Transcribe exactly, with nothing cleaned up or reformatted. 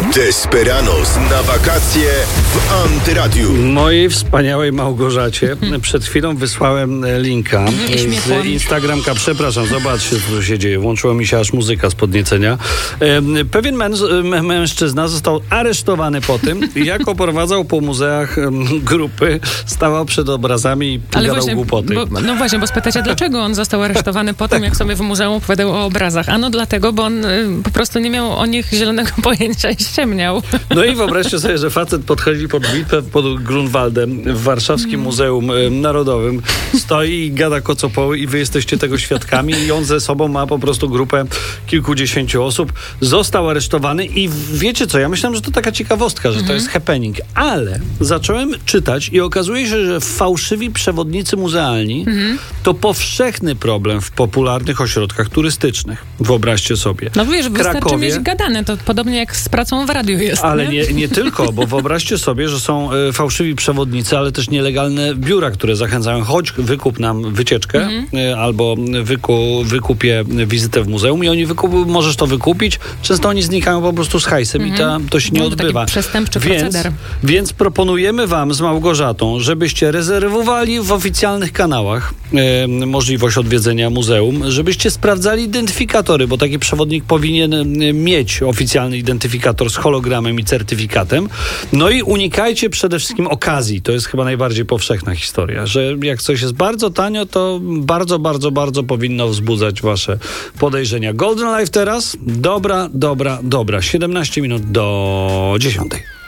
Desperados na wakacje w Antyradiu. Mojej wspaniałej Małgorzacie przed chwilą wysłałem linka z Instagramka. Przepraszam, zobaczcie, co się dzieje. Włączyła mi się aż muzyka z podniecenia. Pewien męż- mężczyzna został aresztowany po tym, jak oprowadzał po muzeach grupy, stawał przed obrazami i gadał właśnie, głupoty. Bo, no właśnie, bo spytacie, dlaczego on został aresztowany po tym, jak sobie w muzeum opowiadał o obrazach. Ano dlatego, bo on y, po prostu nie miał o nich zielonego pojęcia i ściemniał. No i wyobraźcie sobie, że facet podchodzi pod bitwę pod Grunwaldem w Warszawskim Muzeum Narodowym, stoi i gada kocopoły i wy jesteście tego świadkami i on ze sobą ma po prostu grupę kilkudziesięciu osób. Został aresztowany i wiecie co, ja myślałem, że to taka ciekawostka, że mm-hmm. to jest happening, ale zacząłem czytać i okazuje się, że fałszywi przewodnicy muzealni mm-hmm. to powszechny problem w popularnych ośrodkach turystycznych. Wyobraźcie sobie. No wiesz, wystarczy Krakowie, mieć gadane, to podobnie jak z pracą w radiu jest. Ale nie, nie, nie tylko, bo wyobraźcie sobie, że są e, fałszywi przewodnicy, ale też nielegalne biura, które zachęcają, chodź, wykup nam wycieczkę mm-hmm. e, albo wyku, wykupię wizytę w muzeum i oni wykup, możesz to wykupić. Często oni znikają po prostu z hajsem mm-hmm. i ta, to się nie no, odbywa. Taki przestępczy więc, proceder. Więc proponujemy wam z Małgorzatą, żebyście rezerwowali w oficjalnych kanałach e, możliwość odwiedzenia muzeum, żebyście sprawdzali identyfikatory, bo taki przewodnik powinien e, mieć oficjalny identyfikator z hologramem i certyfikatem. No i unikajcie przede wszystkim okazji. To jest chyba najbardziej powszechna historia, że jak coś jest bardzo tanio, to bardzo, bardzo, bardzo powinno wzbudzać wasze podejrzenia. Golden Life teraz? Dobra, dobra, dobra. siedemnaście minut do dziesiątej.